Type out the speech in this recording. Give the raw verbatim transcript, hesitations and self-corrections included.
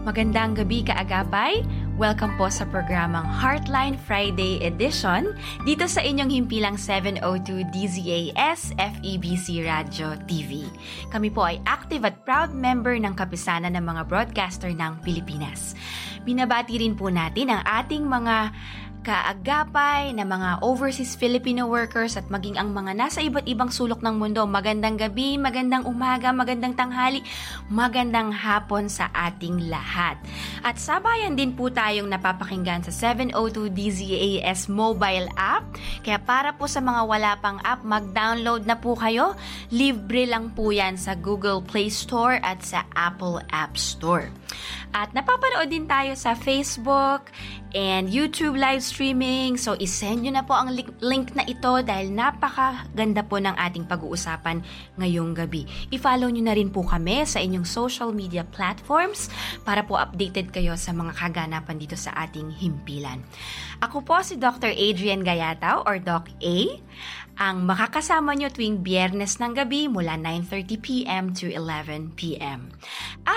Magandang gabi kaagapay. Welcome po sa programang Heartline Friday Edition dito sa inyong himpilang seven oh two D Z A S F E B C Radio T V. Kami po ay active at proud member ng kapisanan ng mga broadcaster ng Pilipinas. Binabati rin po natin ang ating mga kaagapay na mga overseas Filipino workers at maging ang mga nasa iba't ibang sulok ng mundo. Magandang gabi, magandang umaga, magandang tanghali, magandang hapon sa ating lahat. At sabayan din po tayong napapakinggan sa seven oh two D Z A S mobile app. Kaya para po sa mga wala pang app, mag-download na po kayo. Libre lang po yan sa Google Play Store at sa Apple App Store. At napapanood din tayo sa Facebook and YouTube live streaming. So, isend nyo na po ang link, link na ito dahil napakaganda po ng ating pag-uusapan ngayong gabi. I-follow nyo na rin po kami sa inyong social media platforms para po updated kayo sa mga kaganapan dito sa ating himpilan. Ako po si Doctor Adrian Gayatao or Doc A, ang makakasama nyo tuwing Biyernes ng gabi mula nine thirty p.m. to eleven p.m.